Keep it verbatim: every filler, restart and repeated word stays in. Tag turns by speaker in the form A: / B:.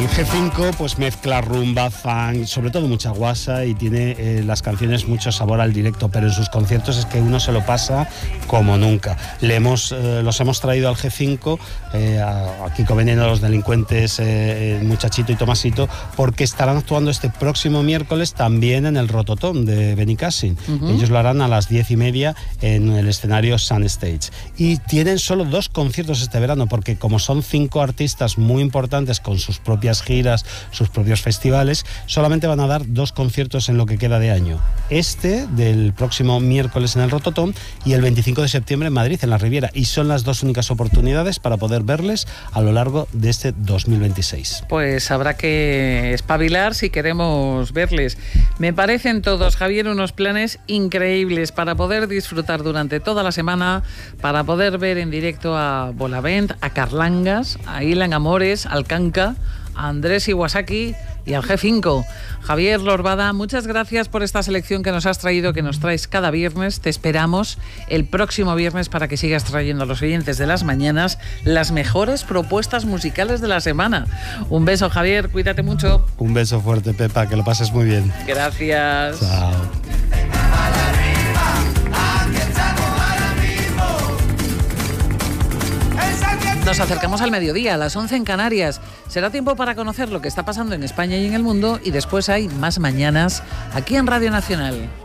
A: El G cinco pues mezcla rumba, funk, sobre todo mucha guasa y tiene eh, las canciones mucho sabor al directo, pero en sus conciertos es que uno se lo pasa como nunca. Le hemos, eh, los hemos traído al G cinco, eh, a, a Kiko Veneno, los delincuentes, eh, Muchachito y Tomasito, porque estarán actuando este próximo miércoles también en el Rototom de Benicàssim. Uh-huh. Ellos lo harán a las diez y media en el escenario Sun Stage. Y tienen solo dos conciertos este verano, porque como son cinco artistas muy importantes con sus propias giras, sus propios festivales, solamente van a dar dos conciertos en lo que queda de año. Este del próximo miércoles en el Rototom y el veinticinco de septiembre en Madrid, en la Riviera. Y son las dos únicas oportunidades para poder verles a lo largo de este dos mil veintiséis.
B: Pues habrá que espabilar si queremos verles. Me parecen todos, Javier, unos planes increíbles para poder disfrutar durante toda la semana, para poder ver en directo a Bolavent, a Carlangas, a Ilan Amores, al Canca, a Andrés Iwasaki y al G cinco. Javier Lorbada, muchas gracias por esta selección que nos has traído, que nos traes cada viernes. Te esperamos el próximo viernes para que sigas trayendo a los oyentes de las mañanas las mejores propuestas musicales de la semana. Un beso, Javier, cuídate mucho.
A: Un beso fuerte, Pepa, que lo pases muy bien.
B: Gracias.
A: Chao.
B: Nos acercamos al mediodía, a las once en Canarias. Será tiempo para conocer lo que está pasando en España y en el mundo, y después hay más mañanas aquí en Radio Nacional.